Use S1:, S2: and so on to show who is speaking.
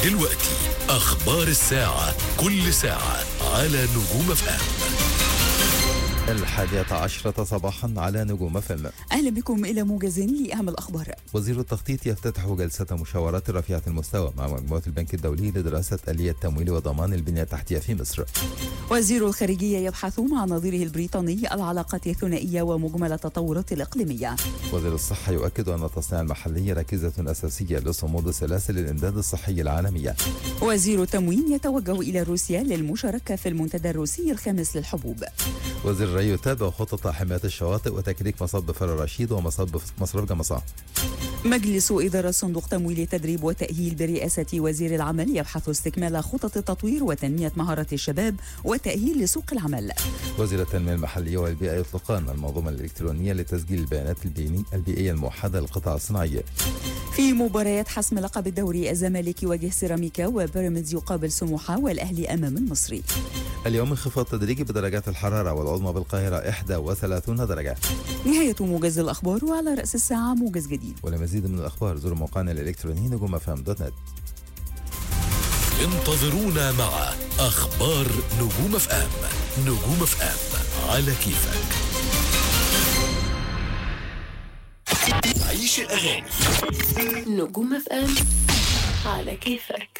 S1: دلوقتي أخبار الساعة، كل ساعة على نجوم FM.
S2: 11 صباحا على نجوم FM.
S3: أهلا بكم إلى موجز لأهم الأخبار.
S2: وزير التخطيط يفتتح جلسة مشاورات رفيعة المستوى مع مجموعة البنك الدولي لدراسة آلية تمويل وضمان البنية التحتية في مصر.
S3: وزير الخارجية يبحث مع نظيره البريطاني العلاقات الثنائية ومجمل التطورات الإقليمية.
S2: وزير الصحة يؤكد أن التصنيع المحلي ركيزة أساسية لصمود سلاسل الإمداد الصحي العالمية.
S3: وزير التموين يتوجه إلى روسيا للمشاركة في المنتدى الروسي الخامس للحبوب.
S2: وزير الري يتابع خطط حماية الشواطئ وتكريك مصب فر رشيد ومصب مصرف جمصة.
S3: مجلس إدارة صندوق تمويل التدريب والتأهيل برئاسة وزير العمل يبحث استكمال خطط التطوير وتنمية مهارة الشباب والتأهيل لسوق العمل.
S2: وزير التنمية المحلية والبيئة يطلقان المنظومة الإلكترونية لتسجيل البيانات البيئية الموحدة للقطاع الصناعي.
S3: في مباريات حسم لقب الدوري، الزمالك يواجه سيراميكا وبيراميدز يقابل سموحة والأهلي أمام المصري.
S2: اليوم انخفاض تدريجي بدرجات الحرارة والعظمى بالقاهرة 31 درجة.
S3: نهاية موجز الأخبار، وعلى رأس الساعة موجز جديد.
S2: ولمزيد من الأخبار زوروا موقعنا الإلكتروني نجومfm.net.
S1: انتظرونا مع أخبار نجوم FM. نجوم FM على كيفك. عيش الأغاني.
S4: نجوم FM على كيفك.